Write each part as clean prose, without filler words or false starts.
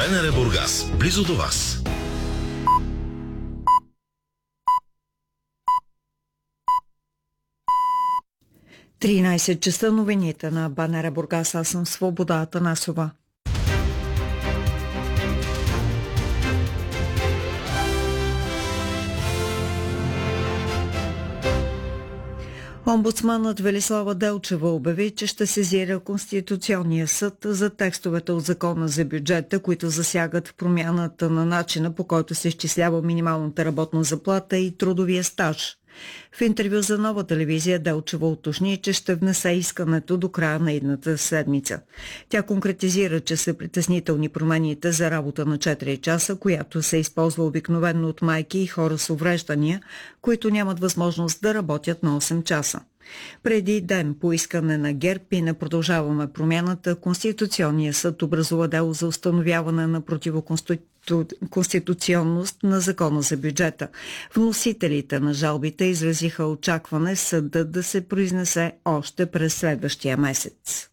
БНР Бургас, близо до вас. Часа новините на БНР Бургас. Аз съм Свобода Атанасова. Омбудсманът Велислава Делчева обяви, че ще сезира Конституционния съд за текстовете от Закона за бюджета, които засягат промяната на начина, по който се изчислява минималната работна заплата и трудовия стаж. В интервю за Нова телевизия Делчева уточни, че ще внесе искането до края на идната седмица. Тя конкретизира, че са притеснителни промените за работа на 4 часа, която се използва обикновено от майки и хора с увреждания, които нямат възможност да работят на 8 часа. Преди ден по искане на ГЕРБ и на Продължаваме промяната, Конституционния съд образува дело за установяване на противоконституционност на Закона за бюджета. Вносителите на жалбите изразиха очакване съдът да се произнесе още през следващия месец.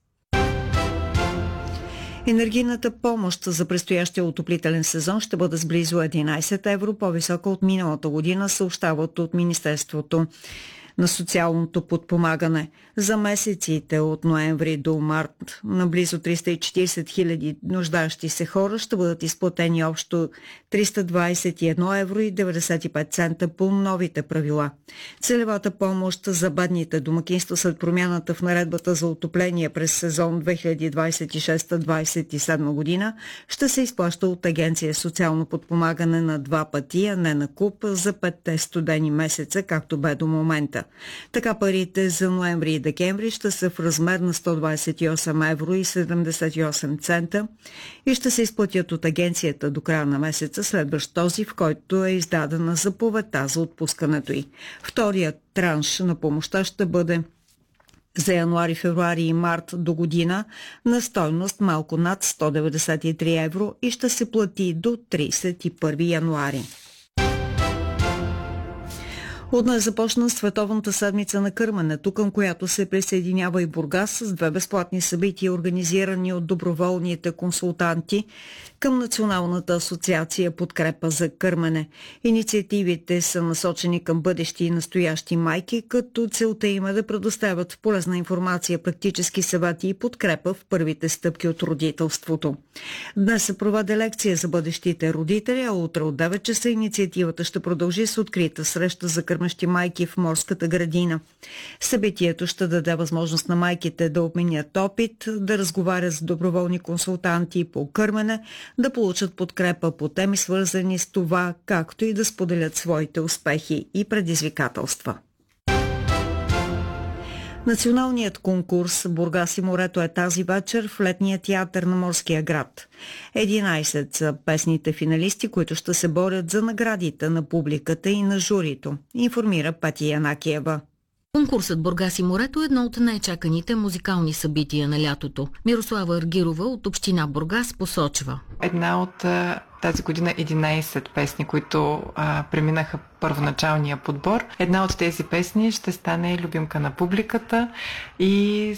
Енергийната помощ за предстоящия отоплителен сезон ще бъде с близо 11 евро, по-висока от миналата година, съобщават от Министерството на социалното подпомагане. За месеците от ноември до март на близо 340 хиляди нуждаещи се хора ще бъдат изплатени общо 321 евро и 95 цента по новите правила. Целевата помощ за бедните домакинства след промяната в наредбата за отопление през сезон 2026-2027 година ще се изплаща от Агенция социално подпомагане на 2 пъти, а не на куп за 5 студени месеца, както бе до момента. Така парите за ноември и декември ще са в размер на 128 евро и 78 цента и ще се изплатят от агенцията до края на месеца, следващ този, в който е издадена заповедта за отпускането й. Вторият транш на помощта ще бъде за януари, февруари и март до година на стойност малко над 193 евро и ще се плати до 31 януари. От днес започна Световната седмица на кърменето, към която се присъединява и Бургас с 2 безплатни събития, организирани от доброволните консултанти към Националната асоциация Подкрепа за кърмене. Инициативите са насочени към бъдещи и настоящи майки, като целта им е да предоставят полезна информация, практически съвети и подкрепа в първите стъпки от родителството. Днес се проведе лекция за бъдещите родители, а утре от 9 часа инициативата ще продължи с открита среща за кърмещи майки в Морската градина. Събитието ще даде възможност на майките да обменят опит, да разговарят с доброволни консултанти по кърмене, да получат подкрепа по теми свързани с това, както и да споделят своите успехи и предизвикателства. Националният конкурс «Бургас и морето» е тази вечер в летния театър на Морския град. 11 са песните финалисти, които ще се борят за наградите на публиката и на журито, информира Пати Янакиева. Конкурсът «Бургас и морето» е едно от най-чаканите музикални събития на лятото. Мирослава Аргирова от община Бургас посочва. Една от тази година 11 песни, които преминаха първоначалния подбор. Една от тези песни ще стане любимка на публиката и